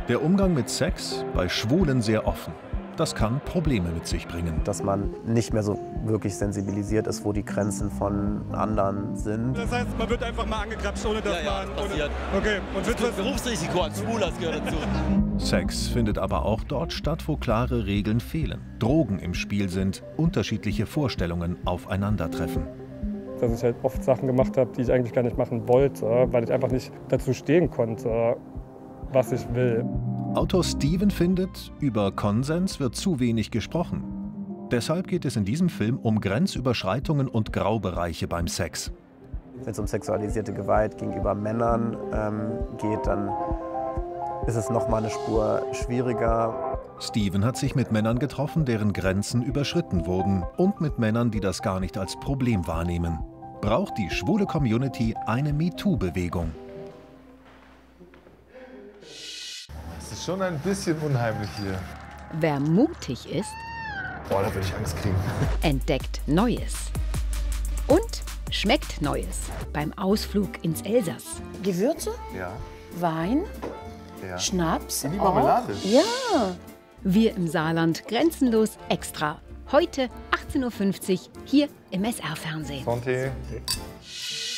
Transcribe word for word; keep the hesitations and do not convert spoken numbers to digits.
Der Umgang mit Sex bei Schwulen sehr offen. Das kann Probleme mit sich bringen. Dass man nicht mehr so wirklich sensibilisiert ist, wo die Grenzen von anderen sind. Das heißt, man wird einfach mal angegrapscht, ohne dass ja, ja, man... Ohne, passiert. okay. Und das wird Berufsrisiko als Schwuler, das gehört dazu. Sex findet aber auch dort statt, wo klare Regeln fehlen. Drogen im Spiel sind, unterschiedliche Vorstellungen aufeinandertreffen. Dass ich halt oft Sachen gemacht habe, die ich eigentlich gar nicht machen wollte, weil ich einfach nicht dazu stehen konnte, was ich will. Autor Steven findet, über Konsens wird zu wenig gesprochen. Deshalb geht es in diesem Film um Grenzüberschreitungen und Graubereiche beim Sex. Wenn es um sexualisierte Gewalt gegenüber Männern ähm, geht, dann ist es noch mal eine Spur schwieriger. Steven hat sich mit Männern getroffen, deren Grenzen überschritten wurden, und mit Männern, die das gar nicht als Problem wahrnehmen. Braucht die schwule Community eine MeToo-Bewegung? Es ist schon ein bisschen unheimlich hier. Wer mutig ist, Boah, da würde ich Angst kriegen. entdeckt Neues. Und schmeckt Neues beim Ausflug ins Elsass. Gewürze, Ja. Wein, Ja. Schnaps. Die Marmelade. auch. Ja. Wir im Saarland grenzenlos extra. Heute achtzehn Uhr fünfzig hier im S R-Fernsehen. Santé.